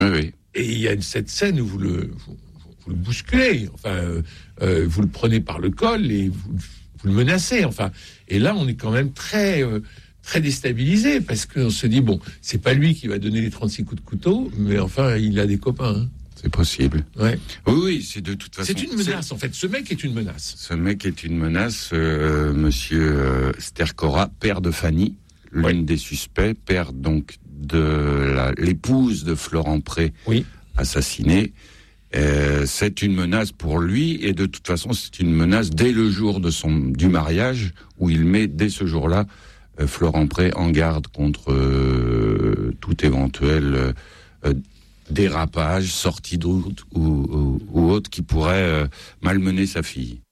Oui. Et il y a cette scène où vous le bousculez, vous le prenez par le col et vous le menacez, Et là, on est quand même très déstabilisé parce qu'on se dit, bon, c'est pas lui qui va donner les 36 coups de couteau, mais il a des copains. Hein. C'est possible. Ouais. Oui, c'est de toute façon... C'est une menace, en fait. Ce mec est une menace. Monsieur Stercora, père de Fanny, l'une des suspects, père donc de l'épouse de Florent Prey, assassinée. C'est une menace pour lui, et de toute façon, c'est une menace dès le jour du mariage, où il met, dès ce jour-là, Florent Prey en garde contre tout éventuel dérapage, sortie de route ou autre qui pourrait malmener sa fille.